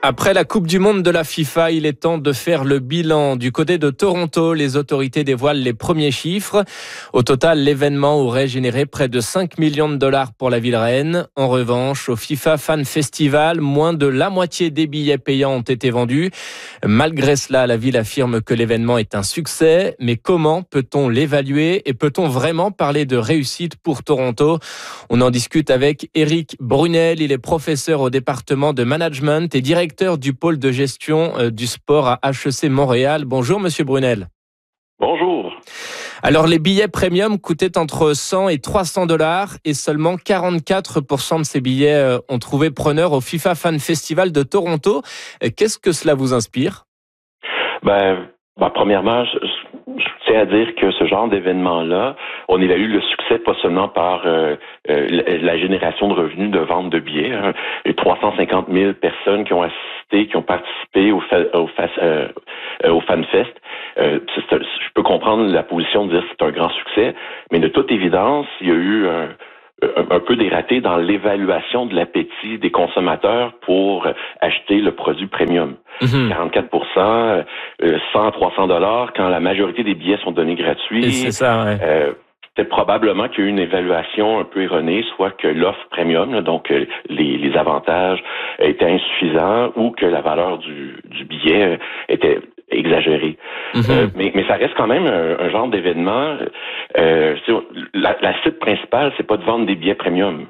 Après la Coupe du Monde de la FIFA, il est temps de faire le bilan. Du côté de Toronto, les autorités dévoilent les premiers chiffres. Au total, l'événement aurait généré près de 5 millions de dollars pour la ville reine. En revanche, au FIFA Fan Festival, moins de la moitié des billets payants ont été vendus. Malgré cela, la ville affirme que l'événement est un succès. Mais comment peut-on l'évaluer et peut-on vraiment parler de réussite pour Toronto? On en discute avec Éric Brunel. Il est professeur au département de management et directeur du pôle de gestion du sport à HEC Montréal. Bonjour Monsieur Brunel. Bonjour. Alors les billets premium coûtaient entre 100 et 300 dollars et seulement 44% de ces billets ont trouvé preneur au FIFA Fan Festival de Toronto. Qu'est-ce que cela vous inspire? Premièrement, je tiens à dire que ce genre d'événement-là, on évalue le succès pas seulement par la génération de revenus de vente de billets. Les 350 000 personnes qui ont assisté, qui ont participé au FanFest. Je peux comprendre la position de dire que c'est un grand succès, mais de toute évidence, il y a eu un peu des ratés dans l'évaluation de l'appétit des consommateurs pour acheter le produit premium. 44%, 100 à 300 dollars, quand la majorité des billets sont donnés gratuits. C'est ça, ouais. C'est probablement qu'il y a eu une évaluation un peu erronée, soit que l'offre premium, donc les avantages étaient insuffisants ou que la valeur du billet était exagérée. Mais ça reste quand même un genre d'événement. La cible principale, c'est pas de vendre des billets premium.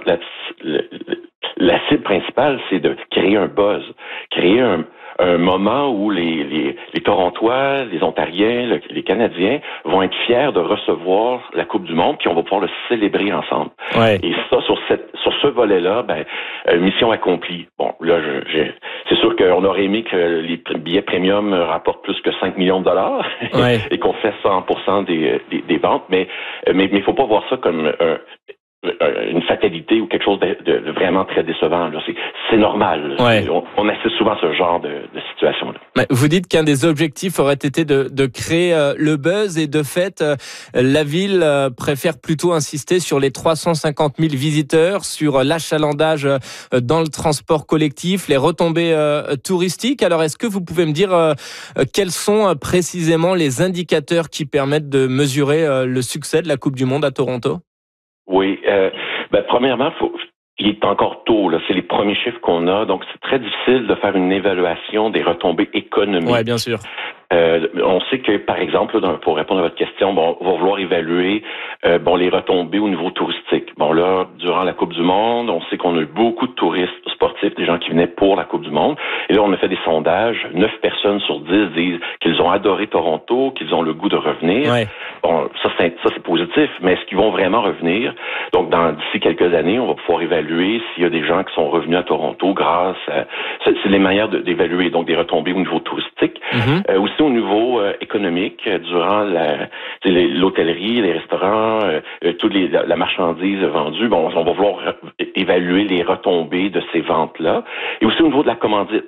La cible principale, c'est de créer un buzz, créer un moment où les Torontois, les Ontariens, les Canadiens vont être fiers de recevoir la Coupe du Monde, puis on va pouvoir le célébrer ensemble. Ouais. Et ça, sur ce volet-là, mission accomplie. Bon, là, c'est sûr qu'on aurait aimé que les billets premium rapportent plus que 5 millions de dollars Ouais. et qu'on fait 100% des ventes, mais il faut pas voir ça comme une fatalité ou quelque chose de vraiment très décevant. Là. C'est normal. Ouais. On assiste souvent à ce genre de situation-là. Vous dites qu'un des objectifs aurait été de créer le buzz et de fait, la ville préfère plutôt insister sur les 350 000 visiteurs, sur l'achalandage dans le transport collectif, les retombées touristiques. Alors, est-ce que vous pouvez me dire quels sont précisément les indicateurs qui permettent de mesurer le succès de la Coupe du Monde à Toronto? Oui. Premièrement, il est encore tôt, là. C'est les premiers chiffres qu'on a, donc c'est très difficile de faire une évaluation des retombées économiques. Oui, bien sûr. On sait que, par exemple, pour répondre à votre question, on va vouloir évaluer les retombées au niveau touristique. Bon, là, durant la Coupe du Monde, on sait qu'on a eu beaucoup de touristes sportifs, des gens qui venaient pour la Coupe du Monde. Et là, on a fait des sondages. 9 personnes sur 10 disent qu'ils ont adoré Toronto, qu'ils ont le goût de revenir. Ouais. Bon, ça c'est positif, mais est-ce qu'ils vont vraiment revenir? Donc, d'ici quelques années, on va pouvoir évaluer s'il y a des gens qui sont revenus à Toronto grâce à... C'est les manières d'évaluer, donc des retombées au niveau touristique. Aussi au niveau économique, durant l'hôtellerie, les restaurants, la marchandise vendue, on va vouloir évaluer les retombées de ces ventes-là. Et aussi au niveau de la commandite.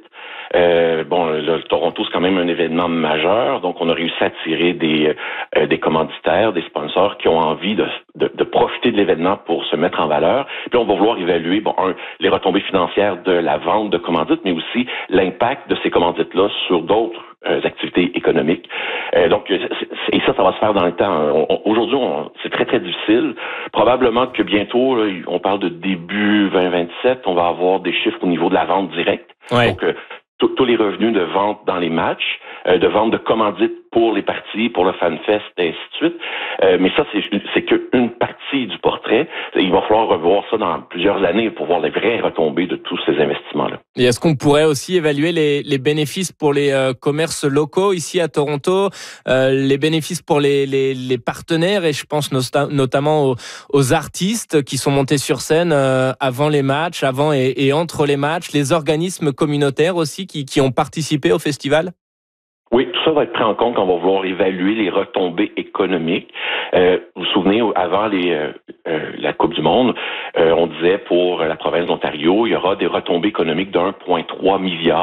Toronto, c'est quand même un événement majeur, donc on a réussi à attirer des commanditaires, des sponsors qui ont envie de profiter de l'événement pour se mettre en valeur. Puis on va vouloir évaluer, les retombées financières de la vente de commandites, mais aussi l'impact de ces commandites-là sur d'autres activités économiques. Et ça va se faire dans le temps. Aujourd'hui, c'est très, très difficile. Probablement que bientôt, là, on parle de début 2027, on va avoir des chiffres au niveau de la vente directe. Ouais. Donc, tous les revenus de vente dans les matchs, de vente de commandites pour les parties, pour le FanFest, et ainsi de suite. Mais ça, c'est qu'une partie du portrait. Il va falloir revoir ça dans plusieurs années pour voir les vraies retombées de tous ces investissements-là. Et est-ce qu'on pourrait aussi évaluer les bénéfices pour les commerces locaux ici à Toronto, les bénéfices pour les partenaires, et je pense notamment aux artistes qui sont montés sur scène avant les matchs, avant et entre les matchs, les organismes communautaires aussi qui ont participé au festival? Oui, tout ça va être pris en compte quand on va vouloir évaluer les retombées économiques. Vous vous souvenez, avant la Coupe du Monde, on disait pour la province d'Ontario, il y aura des retombées économiques de 1,3 milliard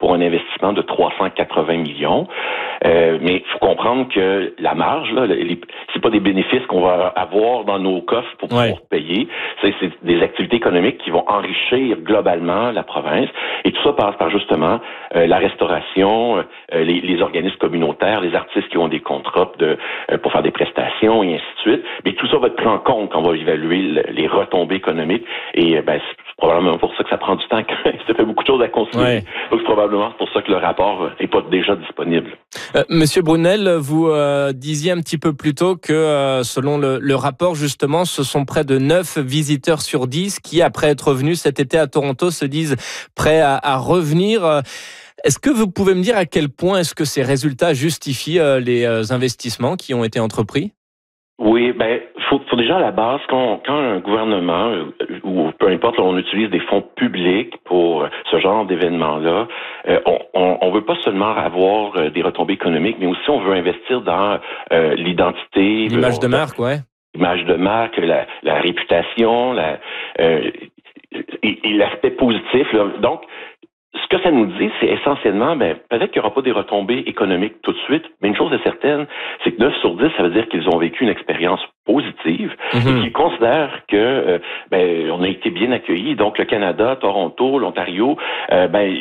pour un investissement de 380 millions. Mais il faut comprendre que la marge, là, c'est pas des bénéfices qu'on va avoir dans nos coffres pour pouvoir payer. C'est des activités économiques qui vont enrichir globalement la province. Et tout ça passe par justement la restauration, les organismes communautaires, les artistes qui ont des contrats pour faire des prestations et ainsi de suite. Mais tout ça va être pris en compte quand on va évaluer les retombées économiques. Et c'est probablement pour ça que ça prend du temps. Ça fait beaucoup de choses à construire. Donc c'est probablement pour ça que le rapport n'est pas déjà disponible. Monsieur Brunel, vous disiez un petit peu plus tôt que selon le rapport, justement, ce sont près de 9 visiteurs sur 10 qui, après être venus cet été à Toronto, se disent prêts à revenir. Est-ce que vous pouvez me dire à quel point est-ce que ces résultats justifient les investissements qui ont été entrepris? Oui, faut déjà à la base, quand un gouvernement, ou peu importe, on utilise des fonds publics pour ce genre d'événements-là, on veut pas seulement avoir des retombées économiques, mais aussi on veut investir dans l'identité. L'image de marque, l'image de marque, la réputation, et l'aspect positif, là. Donc, ce que ça nous dit, c'est essentiellement, peut-être qu'il n'y aura pas des retombées économiques tout de suite, mais une chose est certaine, c'est que 9 sur 10, ça veut dire qu'ils ont vécu une expérience positive et qu'ils considèrent que on a été bien accueillis. Donc, le Canada, Toronto, l'Ontario,